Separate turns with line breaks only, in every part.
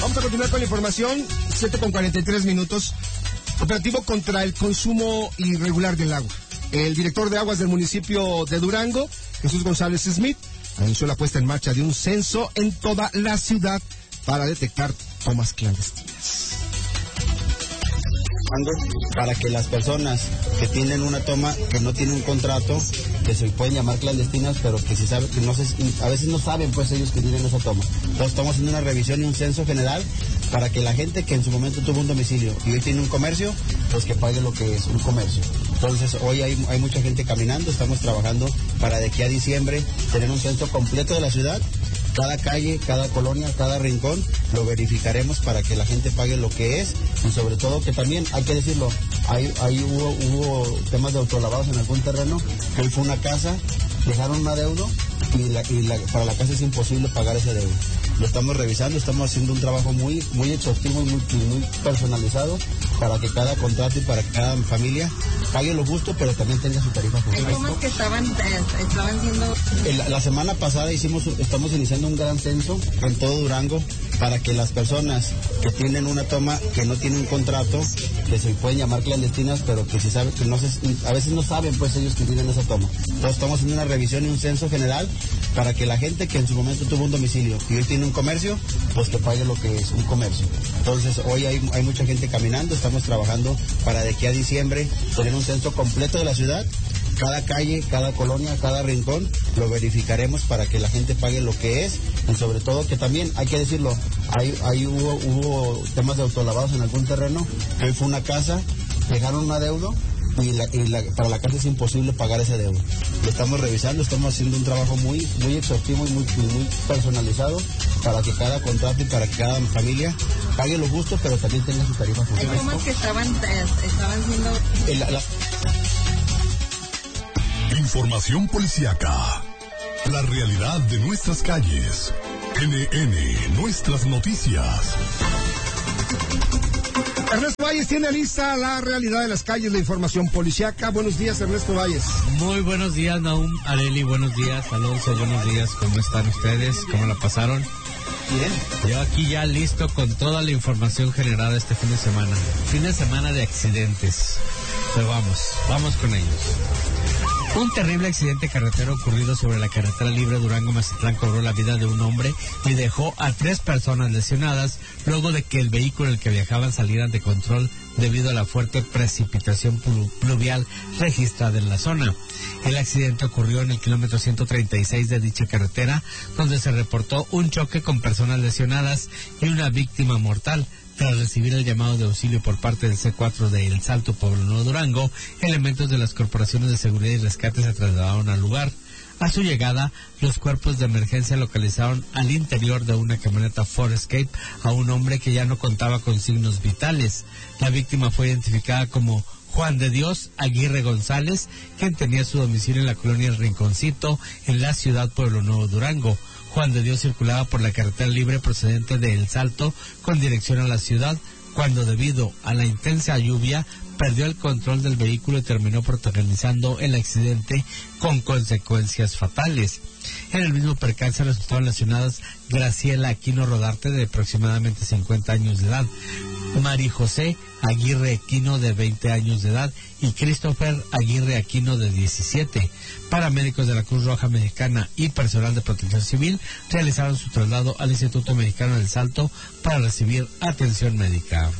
Vamos a continuar con la información. 7:43. Operativo contra el consumo irregular del agua. El director de aguas del municipio de Durango, Jesús González Smith, anunció la puesta en marcha de un censo en toda la ciudad para detectar tomas clandestinas.
Para que las personas que tienen una toma, que no tienen un contrato, que se pueden llamar clandestinas, pero que si saben, que no se, a veces no saben pues ellos que tienen esa toma. Entonces estamos haciendo una revisión y un censo general para que la gente que en su momento tuvo un domicilio y hoy tiene un comercio, pues que pague lo que es un comercio. Entonces hoy hay mucha gente caminando, estamos trabajando para de aquí a diciembre tener un censo completo de la ciudad. Cada calle, cada colonia, cada rincón, lo verificaremos para que la gente pague lo que es y sobre todo que también, hay que decirlo, hubo temas de autolavados en algún terreno, que hoy fue una casa, dejaron un adeudo para la casa es imposible pagar ese adeudo. Lo estamos revisando, estamos haciendo un trabajo muy exhaustivo y muy personalizado para que cada contrato y para que cada familia pague lo justo, pero también tenga su tarifa justa.
Hay tomas que estaban siendo...
La semana pasada estamos iniciando un gran censo en todo Durango para que las personas que tienen una toma, que no tienen un contrato, que se pueden llamar clandestinas, pero que si saben, que a veces no saben pues ellos que tienen esa toma. Entonces estamos haciendo una revisión y un censo general para que la gente que en su momento tuvo un domicilio y hoy tiene un comercio, pues que pague lo que es un comercio. Entonces hoy hay mucha gente caminando, estamos trabajando para de aquí a diciembre tener un censo completo de la ciudad. Cada calle, cada colonia, cada rincón, lo verificaremos para que la gente pague lo que es y sobre todo que también, hay que decirlo, hubo temas de autolavados en algún terreno, que hoy fue una casa, dejaron un adeudo y para la casa es imposible pagar ese adeudo. Lo estamos revisando, estamos haciendo un trabajo muy exhaustivo y muy personalizado para que cada contrato y para que cada familia pague lo justo, pero también tenga su tarifa justa.
Hay tomas que estaban siendo...
Información policíaca. La realidad de nuestras calles. NN, nuestras noticias.
Ernesto Valles tiene lista la realidad de las calles, la información policíaca. Buenos días, Ernesto Valles.
Muy buenos días, Nahum, Areli, buenos días, Alonso, buenos días. ¿Cómo están ustedes? ¿Cómo la pasaron?
Bien.
Yo aquí ya listo con toda la información generada este fin de semana. Fin de semana de accidentes. Pero vamos con ellos. Un terrible accidente carretero ocurrido sobre la carretera libre Durango-Mazatlán cobró la vida de un hombre y dejó a 3 personas lesionadas luego de que el vehículo en el que viajaban saliera de control debido a la fuerte precipitación pluvial registrada en la zona. El accidente ocurrió en el kilómetro 136 de dicha carretera, donde se reportó un choque con personas lesionadas y una víctima mortal. Tras recibir el llamado de auxilio por parte del C4 de El Salto, Pueblo Nuevo Durango, elementos de las corporaciones de seguridad y rescate se trasladaron al lugar. A su llegada, los cuerpos de emergencia localizaron al interior de una camioneta Ford Escape a un hombre que ya no contaba con signos vitales. La víctima fue identificada como Juan de Dios Aguirre González, quien tenía su domicilio en la colonia El Rinconcito, en la ciudad Pueblo Nuevo Durango. Juan de Dios circulaba por la carretera libre procedente de El Salto con dirección a la ciudad, cuando debido a la intensa lluvia perdió el control del vehículo y terminó protagonizando el accidente con consecuencias fatales. En el mismo percance resultaron lesionadas Graciela Aquino Rodarte, de aproximadamente 50 años de edad, Mari José Aguirre Aquino, de 20 años de edad, y Christopher Aguirre Aquino, de 17. Paramédicos de la Cruz Roja Mexicana y personal de Protección Civil realizaron su traslado al Instituto Mexicano del Salto para recibir atención médica.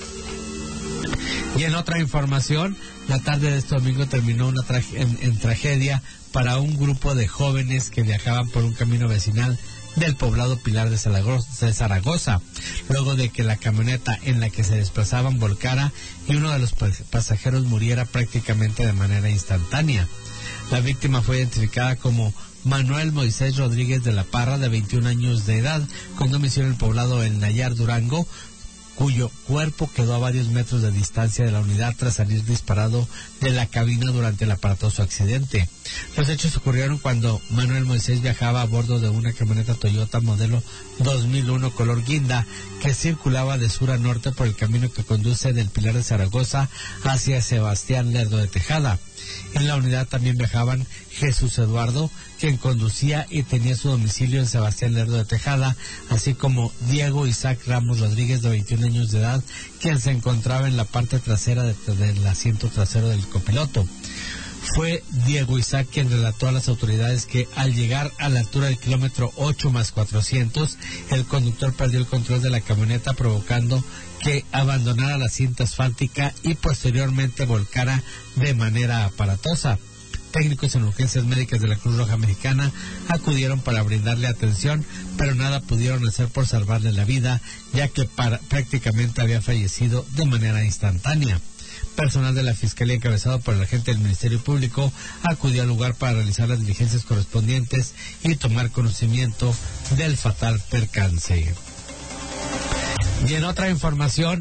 Y en otra información, la tarde de este domingo terminó en tragedia para un grupo de jóvenes que viajaban por un camino vecinal del poblado Pilar de Zaragoza, luego de que la camioneta en la que se desplazaban volcara y uno de los pasajeros muriera prácticamente de manera instantánea. La víctima fue identificada como Manuel Moisés Rodríguez de la Parra, de 21 años de edad, con domicilio en el poblado El Nayar, Durango, cuyo cuerpo quedó a varios metros de distancia de la unidad tras salir disparado de la cabina durante el aparatoso accidente. Los hechos ocurrieron cuando Manuel Moisés viajaba a bordo de una camioneta Toyota modelo 2001 color guinda que circulaba de sur a norte por el camino que conduce del Pilar de Zaragoza hacia Sebastián Lerdo de Tejada. En la unidad también viajaban Jesús Eduardo, quien conducía y tenía su domicilio en Sebastián Lerdo de Tejada, así como Diego Isaac Ramos Rodríguez, de 21 años de edad, quien se encontraba en la parte trasera del asiento trasero del copiloto. Fue Diego Isaac quien relató a las autoridades que al llegar a la altura del kilómetro 8+400, el conductor perdió el control de la camioneta, provocando que abandonara la cinta asfáltica y posteriormente volcara de manera aparatosa. Técnicos en urgencias médicas de la Cruz Roja Mexicana acudieron para brindarle atención, pero nada pudieron hacer por salvarle la vida, ya que prácticamente había fallecido de manera instantánea. Personal de la Fiscalía, encabezado por el agente del Ministerio Público, acudió al lugar para realizar las diligencias correspondientes y tomar conocimiento del fatal percance. Y en otra información,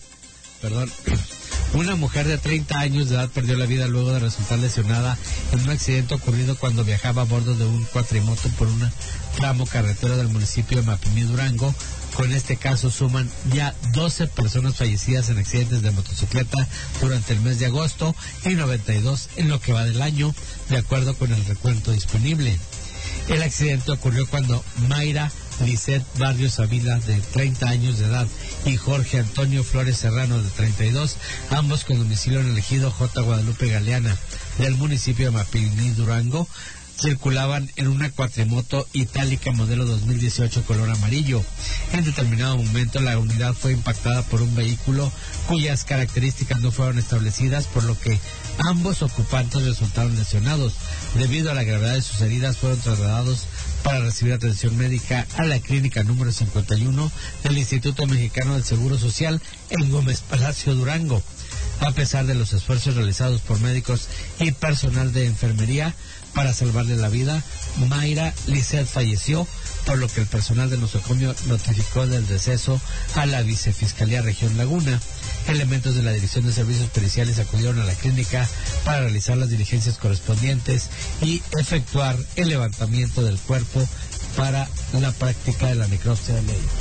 una mujer de 30 años de edad perdió la vida luego de resultar lesionada en un accidente ocurrido cuando viajaba a bordo de un cuatrimoto por un tramo carretero del municipio de Mapimí, Durango. Con este caso suman ya 12 personas fallecidas en accidentes de motocicleta durante el mes de agosto y 92 en lo que va del año, de acuerdo con el recuento disponible. El accidente ocurrió cuando Mayra Lisset Barrios Avila, de 30 años de edad, y Jorge Antonio Flores Serrano, de 32, ambos con domicilio en el ejido J. Guadalupe Galeana del municipio de Mapimí, Durango, circulaban en una cuatrimoto itálica modelo 2018 color amarillo. En determinado momento la unidad fue impactada por un vehículo cuyas características no fueron establecidas, por lo que ambos ocupantes resultaron lesionados. Debido a la gravedad de sus heridas, fueron trasladados para recibir atención médica a la clínica número 51 del Instituto Mexicano del Seguro Social en Gómez Palacio, Durango. A pesar de los esfuerzos realizados por médicos y personal de enfermería para salvarle la vida, Mayra Lisset falleció, por lo que el personal de nosocomio notificó del deceso a la Vicefiscalía Región Laguna. Elementos de la Dirección de Servicios Periciales acudieron a la clínica para realizar las diligencias correspondientes y efectuar el levantamiento del cuerpo para la práctica de la necropsia de ley.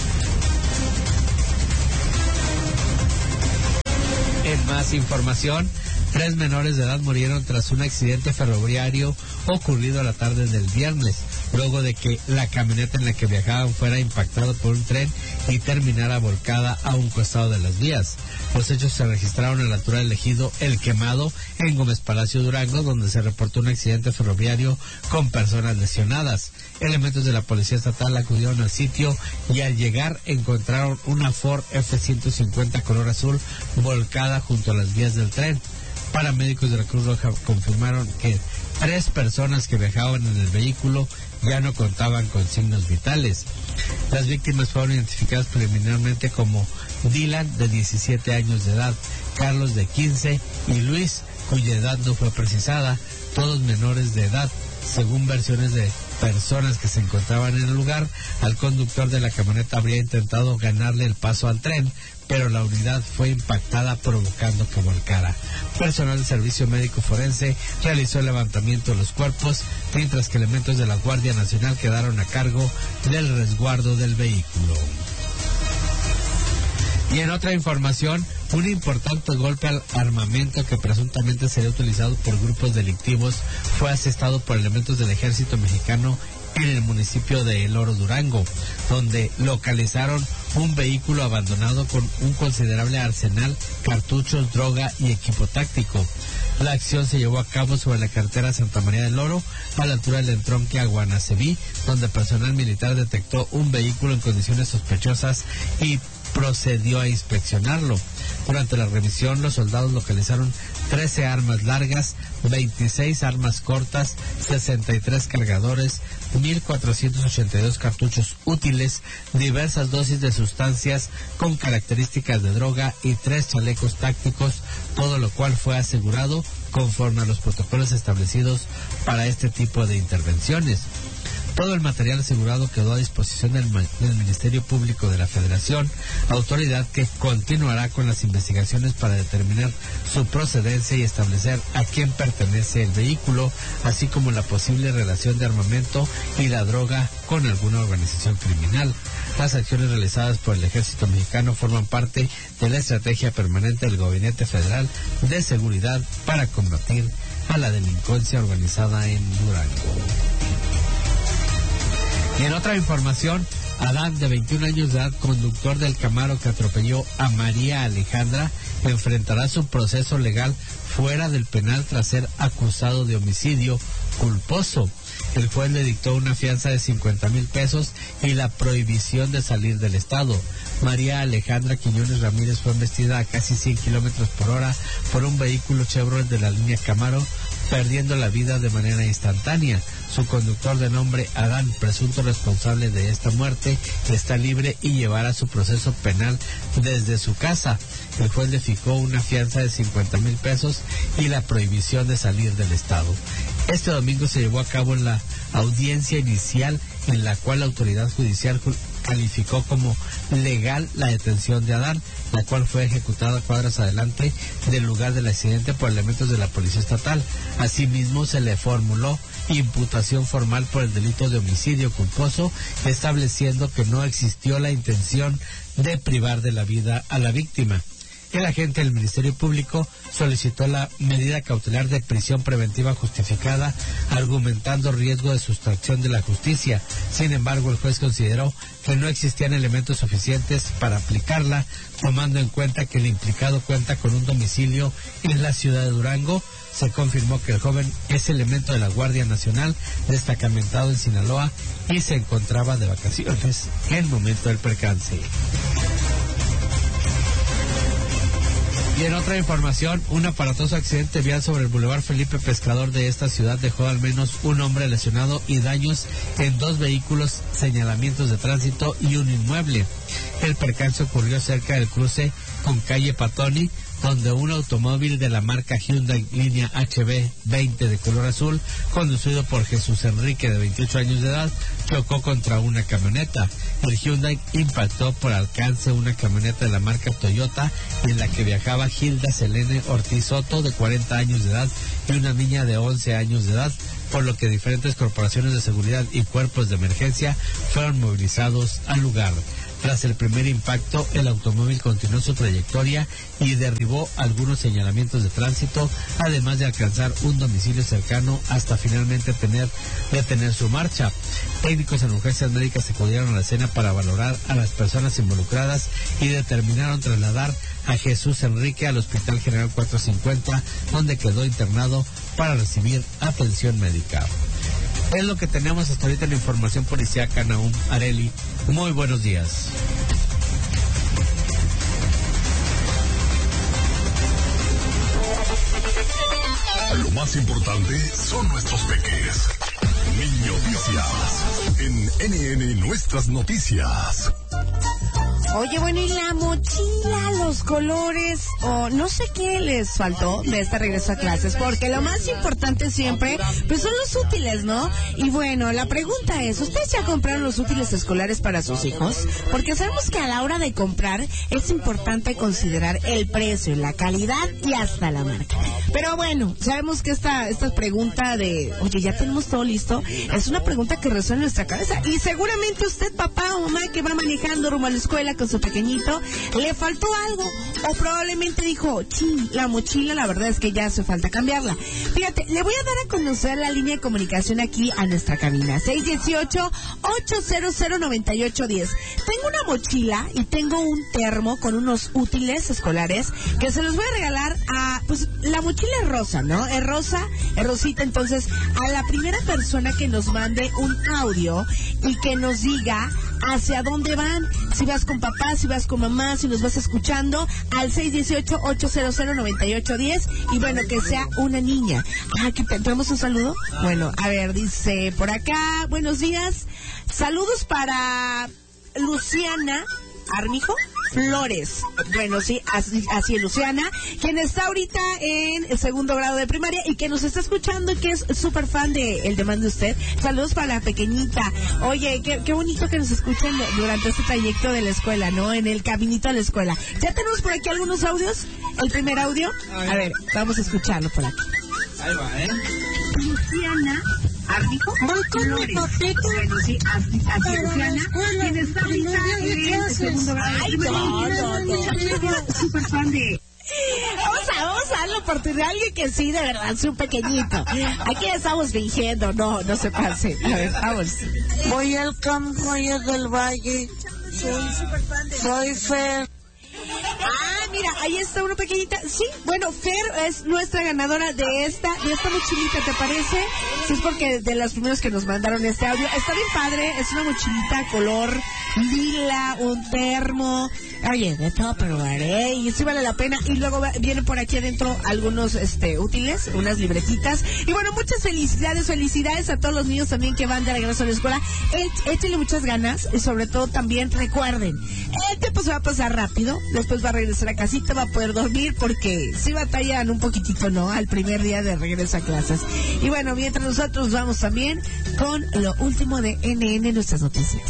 En más información, 3 menores de edad murieron tras un accidente ferroviario ocurrido la tarde del viernes, luego de que la camioneta en la que viajaban fuera impactada por un tren y terminara volcada a un costado de las vías. Los hechos se registraron en la altura del ejido El Quemado, en Gómez Palacio, Durango, donde se reportó un accidente ferroviario con personas lesionadas. Elementos de la Policía Estatal acudieron al sitio y al llegar encontraron una Ford F-150 color azul volcada junto a las vías del tren. Paramédicos de la Cruz Roja confirmaron que 3 personas que viajaban en el vehículo ya no contaban con signos vitales. Las víctimas fueron identificadas preliminarmente como Dylan, de 17 años de edad, Carlos, de 15, y Luis, cuya edad no fue precisada, todos menores de edad. Según versiones de personas que se encontraban en el lugar, al conductor de la camioneta habría intentado ganarle el paso al tren, pero la unidad fue impactada, provocando que volcara. Personal del Servicio Médico Forense realizó el levantamiento de los cuerpos, mientras que elementos de la Guardia Nacional quedaron a cargo del resguardo del vehículo. Y en otra información, un importante golpe al armamento que presuntamente sería utilizado por grupos delictivos fue asestado por elementos del Ejército Mexicano en el municipio de El Oro, Durango, donde localizaron un vehículo abandonado con un considerable arsenal, cartuchos, droga y equipo táctico. La acción se llevó a cabo sobre la carretera Santa María del Oro, a la altura del entronque a Guanaceví, donde personal militar detectó un vehículo en condiciones sospechosas y procedió a inspeccionarlo. Durante la revisión, los soldados localizaron 13 armas largas, 26 armas cortas, 63 cargadores, 1.482 cartuchos útiles, diversas dosis de sustancias con características de droga y 3 chalecos tácticos, todo lo cual fue asegurado conforme a los protocolos establecidos para este tipo de intervenciones. Todo el material asegurado quedó a disposición del Ministerio Público de la Federación, autoridad que continuará con las investigaciones para determinar su procedencia y establecer a quién pertenece el vehículo, así como la posible relación de armamento y la droga con alguna organización criminal. Las acciones realizadas por el Ejército Mexicano forman parte de la estrategia permanente del Gabinete Federal de Seguridad para combatir a la delincuencia organizada en Durango. Y en otra información, Adán, de 21 años de edad, conductor del Camaro que atropelló a María Alejandra, enfrentará su proceso legal fuera del penal tras ser acusado de homicidio culposo. El juez le dictó una fianza de 50,000 pesos y la prohibición de salir del estado. María Alejandra Quiñones Ramírez fue embestida a casi 100 kilómetros por hora por un vehículo Chevrolet de la línea Camaro, perdiendo la vida de manera instantánea. Su conductor, de nombre Adán, presunto responsable de esta muerte, está libre y llevará su proceso penal desde su casa. El juez le fijó una fianza de 50,000 pesos y la prohibición de salir del estado. Este domingo se llevó a cabo la audiencia inicial en la cual la autoridad judicial calificó como legal la detención de Adán, la cual fue ejecutada cuadras adelante del lugar del accidente por elementos de la Policía Estatal. Asimismo, se le formuló imputación formal por el delito de homicidio culposo, estableciendo que no existió la intención de privar de la vida a la víctima. El agente del Ministerio Público solicitó la medida cautelar de prisión preventiva justificada, argumentando riesgo de sustracción de la justicia. Sin embargo, el juez consideró que no existían elementos suficientes para aplicarla, tomando en cuenta que el implicado cuenta con un domicilio en la ciudad de Durango. Se confirmó que el joven es elemento de la Guardia Nacional, destacamentado en Sinaloa, y se encontraba de vacaciones en el momento del percance. Y en otra información, un aparatoso accidente vial sobre el Boulevard Felipe Pescador de esta ciudad dejó al menos un hombre lesionado y daños en 2 vehículos, señalamientos de tránsito y un inmueble. El percance ocurrió cerca del cruce con calle Patoni, donde un automóvil de la marca Hyundai línea HB20 de color azul, conducido por Jesús Enrique, de 28 años de edad, chocó contra una camioneta. El Hyundai impactó por alcance una camioneta de la marca Toyota en la que viajaba Hilda Selene Ortiz Soto, de 40 años de edad, y una niña de 11 años de edad, por lo que diferentes corporaciones de seguridad y cuerpos de emergencia fueron movilizados al lugar. Tras el primer impacto, el automóvil continuó su trayectoria y derribó algunos señalamientos de tránsito, además de alcanzar un domicilio cercano hasta finalmente detener su marcha. Técnicos en urgencias médicas acudieron a la escena para valorar a las personas involucradas y determinaron trasladar a Jesús Enrique al Hospital General 450, donde quedó internado para recibir atención médica. Es lo que tenemos hasta ahorita en la información policíaca. Nahum, Areli, muy buenos días.
Lo más importante son nuestros peques. Niñoticias en NN Nuestras Noticias.
Oye, bueno, y la mochila, los colores, o no sé qué les faltó de este regreso a clases, porque lo más importante siempre, pues son los útiles, ¿no? Y bueno, la pregunta es, ¿ustedes ya compraron los útiles escolares para sus hijos? Porque sabemos que a la hora de comprar es importante considerar el precio, la calidad y hasta la marca. Pero bueno, sabemos que esta pregunta de, oye, ¿ya tenemos todo listo? Es una pregunta que resuena en nuestra cabeza, y seguramente usted, papá o mamá, que va manejando rumbo a la escuela con su pequeñito, le faltó algo, o probablemente dijo, la mochila, la verdad es que ya hace falta cambiarla. Fíjate, le voy a dar a conocer la línea de comunicación aquí a nuestra cabina, 618-800-9810. Tengo una mochila y tengo un termo con unos útiles escolares que se los voy a regalar a, pues, la mochila es rosa, ¿no? Es rosa, es rosita. Entonces, a la primera persona que nos mande un audio y que nos diga hacia dónde van, si vas con papá, si vas con mamá, si nos vas escuchando, al 618-800-9810, y bueno, que sea una niña. ¿Que tenemos un saludo? Bueno, a ver, dice por acá, buenos días, saludos para Luciana Armijo Flores. Bueno, sí, así es, Luciana, quien está ahorita en el 2º grado de primaria y que nos está escuchando y que es súper fan de El Demás de Usted. Saludos para la pequeñita. Oye, qué bonito que nos escuchen durante este trayecto de la escuela, ¿no? En el caminito de la escuela. ¿Ya tenemos por aquí algunos audios? El primer audio. A ver, vamos a escucharlo por aquí.
Ahí va,
Luciana Armijo Flores. Bueno, sí, así Luciana, quien está ahorita en el 2º grado de primaria. Súper fan de... Vamos a dar la oportunidad a alguien que sí, de verdad, es un pequeñito. Aquí estamos fingiendo, no se pase. A ver, vamos.
Voy al campo allá del valle. Soy Fer.
Mira, ahí está una pequeñita. Sí, bueno, Fer es nuestra ganadora de esta mochilita, ¿te parece? Sí, es porque de los primeros que nos mandaron este audio. Está bien padre, es una mochilita color lila, un termo. Oye, de todo probaré y sí vale la pena. Y luego vienen por aquí adentro algunos útiles, unas libretitas. Y bueno, muchas felicidades a todos los niños también que van de regreso a la escuela. Échenle muchas ganas y sobre todo también recuerden, el tiempo se va a pasar rápido, después va a regresar a casita, va a poder dormir porque sí batallan un poquitito, ¿no? Al primer día de regreso a clases. Y bueno, mientras nosotros vamos también con lo último de NN Nuestras Noticias.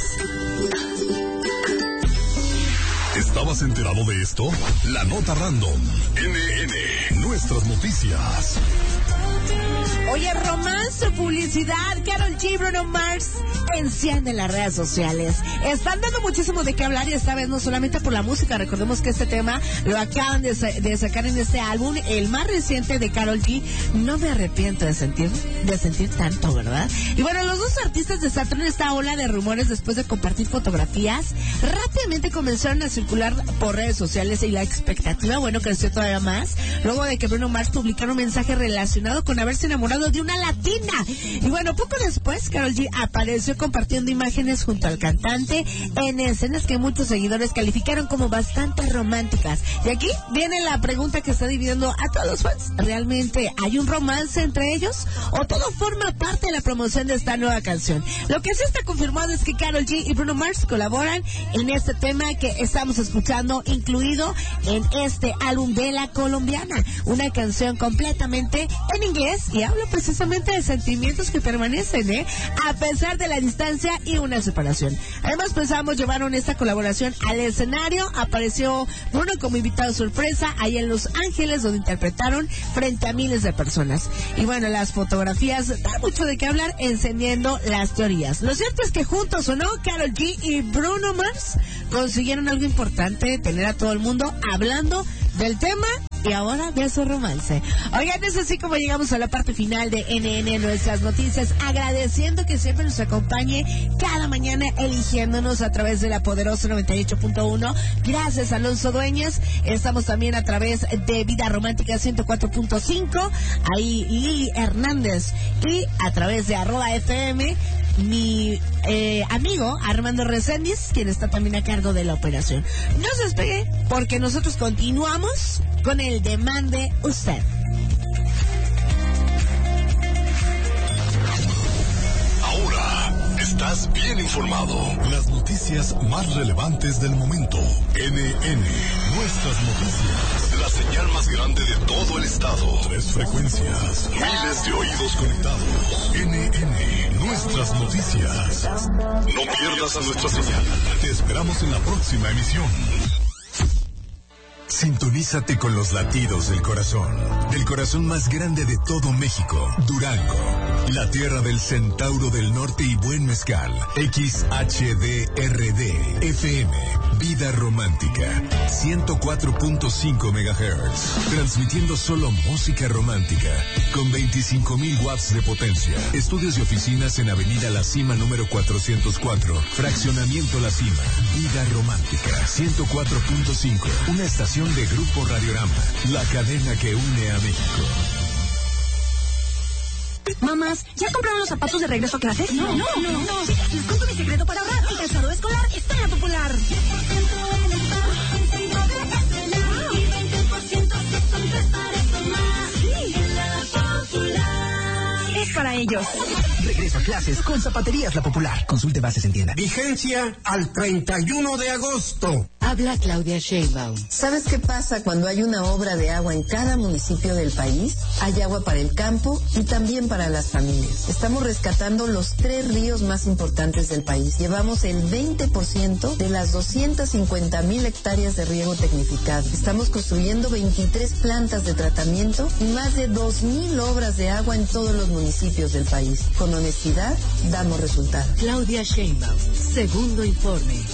¿Estabas enterado de esto? La nota random. NN Nuestras Noticias.
Oye, romance, publicidad, Karol G, Bruno Mars encienden las redes sociales. Están dando muchísimo de qué hablar y esta vez no solamente por la música. Recordemos que este tema lo acaban de sacar en este álbum, el más reciente de Karol G. No me arrepiento de sentir tanto, ¿verdad? Y bueno, los dos artistas desataron esta ola de rumores después de compartir fotografías. Rápidamente comenzaron a circular por redes sociales y la expectativa, bueno, creció todavía más luego de que Bruno Mars publicara un mensaje relacionado con haberse enamorado de una latina. Y bueno, poco después Karol G apareció compartiendo imágenes junto al cantante en escenas que muchos seguidores calificaron como bastante románticas. Y aquí viene la pregunta que está dividiendo a todos los fans. ¿Realmente hay un romance entre ellos? ¿O todo forma parte de la promoción de esta nueva canción? Lo que sí está confirmado es que Karol G y Bruno Mars colaboran en este tema que estamos escuchando, incluido en este álbum de la colombiana. Una canción completamente en inglés y habla precisamente de sentimientos que permanecen, a pesar de la distancia y una separación. Además, pensamos llevaron esta colaboración al escenario. Apareció Bruno como invitado sorpresa ahí en Los Ángeles, donde interpretaron frente a miles de personas. Y bueno, las fotografías dan mucho de qué hablar, encendiendo las teorías. Lo cierto es que juntos o no, Karol G y Bruno Mars consiguieron algo importante, tener a todo el mundo hablando del tema y ahora de su romance. Oigan, es así como llegamos a la parte final de NN Nuestras Noticias, agradeciendo que siempre nos acompañe cada mañana, eligiéndonos a través de la poderosa 98.1. Gracias, Alonso Dueñas. Estamos también a través de Vida Romántica 104.5, ahí Lili Hernández, y a través de @FM mi amigo Armando Reséndiz, quien está también a cargo de la operación. No se despegue porque nosotros continuamos con el Demande Usted.
Ahora estás bien informado. Las noticias más relevantes del momento. NN Nuestras Noticias. La señal más grande de todo el estado. 3 frecuencias. Miles de oídos conectados. NN Nuestras Noticias. No pierdas a nuestra señal. Te esperamos en la próxima emisión. Sintonízate con los latidos del corazón más grande de todo México, Durango, la tierra del Centauro del Norte y buen mezcal. XHDRD FM, Vida Romántica, 104.5 MHz, transmitiendo solo música romántica, con 25,000 watts de potencia. Estudios y oficinas en Avenida La Cima número 404, Fraccionamiento La Cima. Vida Romántica, 104.5, una estación de Grupo Radiorama, la cadena que une a México.
Mamás, ¿ya compraron los zapatos de regreso a clases? No. Les cuento mi secreto para ahorrar. El calzado escolar está en La Popular. Es para ellos.
Regreso a clases con Zapaterías La Popular. Consulte bases en tienda.
Vigencia al 31 de agosto.
Habla Claudia Sheinbaum.
¿Sabes qué pasa cuando hay una obra de agua en cada municipio del país? Hay agua para el campo y también para las familias. Estamos rescatando los 3 ríos más importantes del país. Llevamos el 20% de las 250,000 hectáreas de riego tecnificado. Estamos construyendo 23 plantas de tratamiento y más de 2,000 obras de agua en todos los municipios del país. Con honestidad, damos resultados.
Claudia Sheinbaum, segundo informe.